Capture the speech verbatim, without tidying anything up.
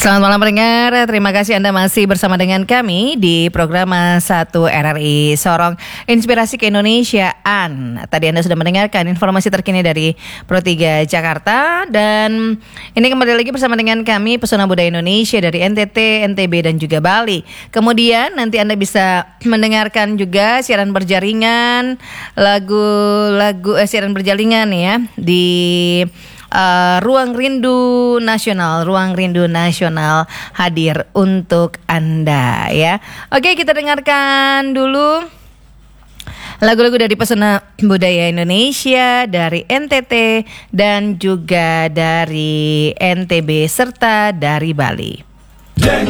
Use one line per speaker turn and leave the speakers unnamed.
Selamat malam pendengar, terima kasih Anda masih bersama dengan kami di program satu R R I Sorong Inspirasi Keindonesiaan. Tadi Anda sudah mendengarkan informasi terkini dari Pro tiga Jakarta. Dan ini kembali lagi bersama dengan kami Pesona Budaya Indonesia dari N T T, N T B dan juga Bali. Kemudian nanti Anda bisa mendengarkan juga siaran berjaringan, lagu-lagu eh, siaran berjaringan ya di Uh, Ruang Rindu Nasional, Ruang Rindu Nasional hadir untuk Anda ya. Oke, kita dengarkan dulu lagu-lagu dari Pesona Budaya Indonesia, dari N T T dan juga dari N T B serta dari Bali.
Jeng